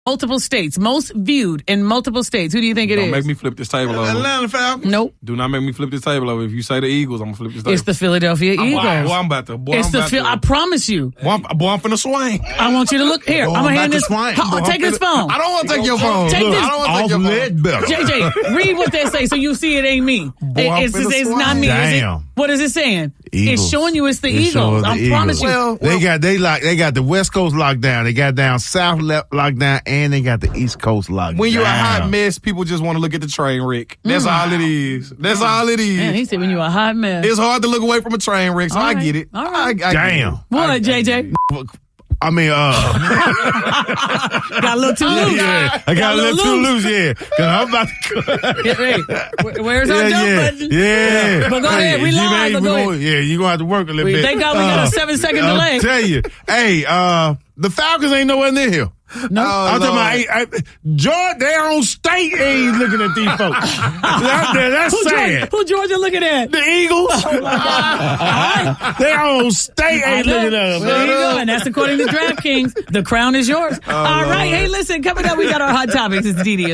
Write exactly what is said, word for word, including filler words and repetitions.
multiple states, most viewed in multiple states. Who do you think it Don't is? make me flip this table over. Atlanta Falcons. Nope. Do not make me flip this table over. If you say the Eagles, I'm gonna flip this table. It's the Philadelphia I'm, Eagles. boy, I'm about to. Boy, it's I'm the about Phil- to. I promise you. Boy, I'm, boy, I'm finna swing. I want you to look here. Boy, I'm I'm gonna hand about this. to swing. Ho- Boy, take I'm this finna- phone. I don't want to take your phone. Take Look, this- I don't want to take your phone. better. J J, read what they say so you see it ain't me. Boy, It- I'm it's finna it's swing. not me. Is it? Damn. What is it saying? Eagles. It's showing you it's the It's showing Eagles. the I Eagles. promise you. Well, They got they like they got the West Coast locked down. They got down South le- locked down, and they got the East Coast locked When down. you're a hot mess, people just want to look at the train wreck. That's all it is. That's all it is. Man, he said when you're a hot mess. It's hard to look away from a train wreck, so All I right. get it. All right. I, I get Damn. it. What, I- I J J? get it. I mean, uh, Got a little too loose. yeah, I got a little too loose, yeah. Cause I'm about to. Yeah, hey, wh- where's our yeah, dump yeah, button? yeah. But go ahead, we G-Man, live, but we go gonna- ahead. Yeah, you gonna have to work a little We- bit. thank God we got a seven-second delay. I'll tell you, hey, uh, the Falcons ain't nowhere near here. No. I'm talking about, hey, I, Georgia, their own state ain't looking at these folks. That- that- that's Who Georgia, sad. who Georgia looking at? The Eagles. Their own state ain't looking at them. There you go, and that's according to DraftKings. The crown is yours. All right, hey, listen, coming up, we got our hot topics. It's D D.